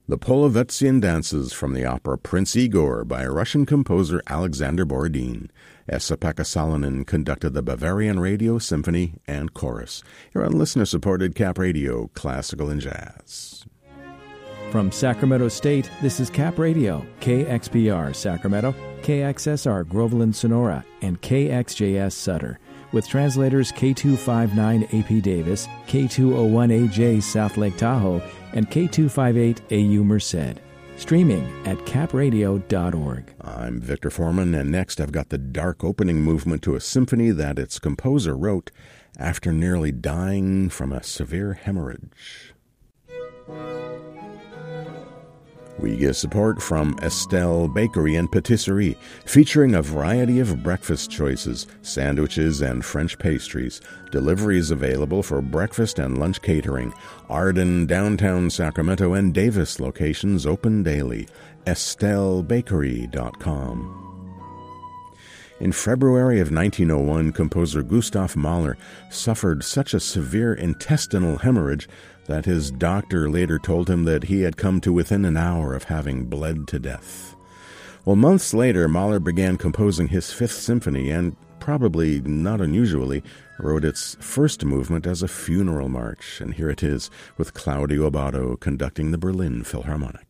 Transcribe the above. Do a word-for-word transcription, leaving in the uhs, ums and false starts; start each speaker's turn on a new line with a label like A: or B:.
A: The Polovetzian Dances from the opera Prince Igor by Russian composer Alexander Borodin. Esa-Pekka Salonen conducted the Bavarian Radio Symphony and Chorus. You're on listener-supported Cap Radio, Classical and Jazz.
B: From Sacramento State, this is Cap Radio, K X P R Sacramento, K X S R Groveland Sonora, and K X J S Sutter, with translators K two fifty-nine A P Davis, K two oh one A J South Lake Tahoe, and K two fifty-eight A U Merced. Streaming at cap radio dot org.
A: I'm Victor Foreman, and next I've got the dark opening movement to a symphony that its composer wrote after nearly dying from a severe hemorrhage. We get support from Estelle Bakery and Patisserie, featuring a variety of breakfast choices, sandwiches, and French pastries. Deliveries available for breakfast and lunch catering. Arden, downtown Sacramento, and Davis locations open daily. estelle bakery dot com. In February of nineteen oh one, composer Gustav Mahler suffered such a severe intestinal hemorrhage that his doctor later told him that he had come to within an hour of having bled to death. Well, months later, Mahler began composing his Fifth Symphony and, probably not unusually, wrote its first movement as a funeral march. And here it is, with Claudio Abbado conducting the Berlin Philharmonic.